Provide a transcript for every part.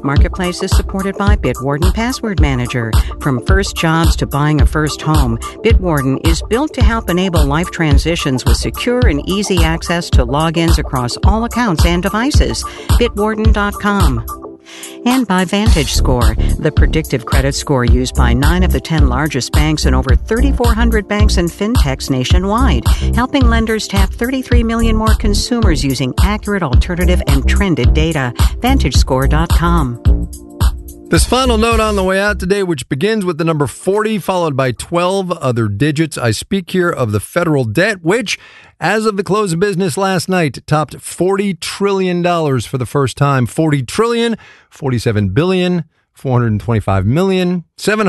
Marketplace is supported by Bitwarden Password Manager. From first jobs to buying a first home, Bitwarden is built to help enable life transitions with secure and easy access to logins across all accounts and devices. Bitwarden.com. And by VantageScore, the predictive credit score used by 9 of the 10 largest banks and over 3,400 banks and fintechs nationwide, helping lenders tap 33 million more consumers using accurate, alternative, and trended data. VantageScore.com. This final note on the way out today, which begins with the number 40, followed by 12 other digits. I speak here of the federal debt, which, as of the close of business last night, topped $40 trillion for the first time. $40 trillion, $47 billion, $425 million,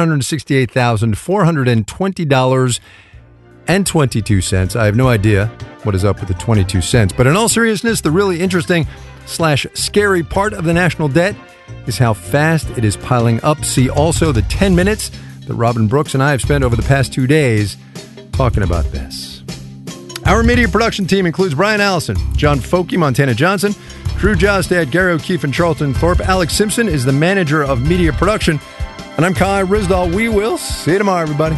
$768,420.22. I have no idea what is up with the 22 cents. But in all seriousness, the really interesting / scary part of the national debt is how fast it is piling up. See also the 10 minutes that Robin Brooks and I have spent over the past 2 days talking about this. Our media production team includes Brian Allison, John Folke, Montana Johnson, Drew Jostad, Gary O'Keefe, and Charlton Thorpe. Alex Simpson is the manager of media production. And I'm Kai Risdahl. We will see you tomorrow, everybody.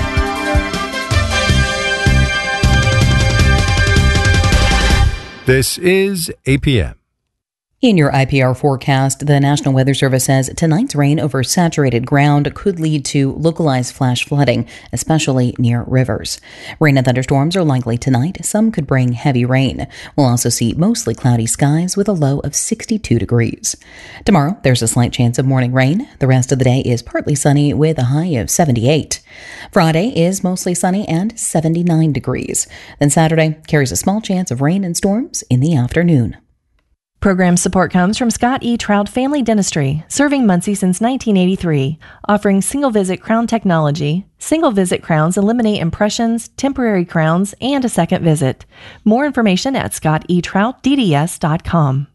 This is APM. In your IPR forecast, the National Weather Service says tonight's rain over saturated ground could lead to localized flash flooding, especially near rivers. Rain and thunderstorms are likely tonight. Some could bring heavy rain. We'll also see mostly cloudy skies with a low of 62 degrees. Tomorrow, there's a slight chance of morning rain. The rest of the day is partly sunny with a high of 78. Friday is mostly sunny and 79 degrees. Then Saturday carries a small chance of rain and storms in the afternoon. Program support comes from Scott E. Trout Family Dentistry, serving Muncie since 1983, offering single-visit crown technology. Single-visit crowns eliminate impressions, temporary crowns, and a second visit. More information at scottetroutdds.com.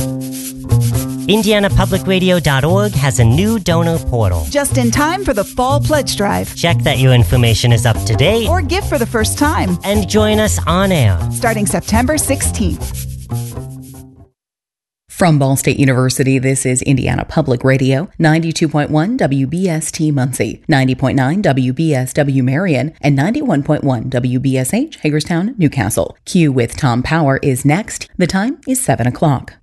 IndianaPublicRadio.org has a new donor portal. Just in time for the Fall Pledge Drive. Check that your information is up to date. Or give for the first time. And join us on air. Starting September 16th. From Ball State University, this is Indiana Public Radio, 92.1 WBST Muncie, 90.9 WBSW Marion, and 91.1 WBSH Hagerstown, Newcastle. Q with Tom Power is next. The time is 7 o'clock.